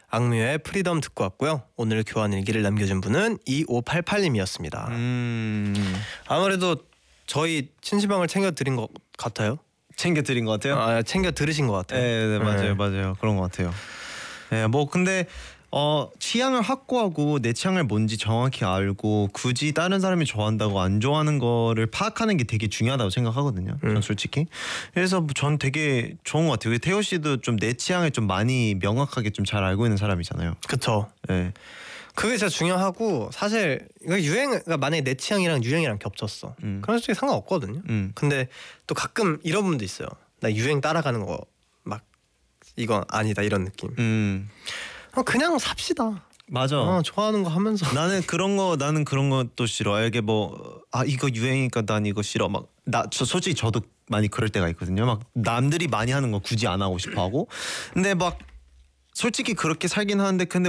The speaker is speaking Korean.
악뮤의 프리덤 듣고 왔고요. 오늘 교환 일기를 남겨준 분은 2588님이었습니다. 아무래도 저희 친시방을 챙겨드린 것 같아요. 챙겨드린 것 같아요? 아, 챙겨 들으신 것 같아요. 네, 맞아요, 맞아요. 그런 것 같아요. 네, 뭐 근데 취향을 확고하고 내 취향을 뭔지 정확히 알고 굳이 다른 사람이 좋아한다고 안 좋아하는 거를 파악하는 게 되게 중요하다고 생각하거든요. 전 솔직히. 그래서 전 되게 좋은 것 같아요. 태호 씨도 좀 내 취향을 좀 많이 명확하게 좀 잘 알고 있는 사람이잖아요. 그쵸. 네. 그게 진짜 중요하고 사실 이거 그러니까 만약에 내 취향이랑 유행이랑 겹쳤어. 그런 솔직히 상관없거든요. 근데 또 가끔 이런 분도 있어요. 나 유행 따라가는 거 막 이건 아니다 이런 느낌. 그냥 삽시다. 맞아. 좋아하는 거 하면서. 나는 그런 것도 싫어. 이게 뭐 이거 유행이니까 난 이거 싫어. 막 솔직히 저도 많이 그럴 때가 있거든요. 막 남들이 많이 하는 거 굳이 안 하고 싶어 하고. 근데 막 솔직히 그렇게 살긴 하는데 근데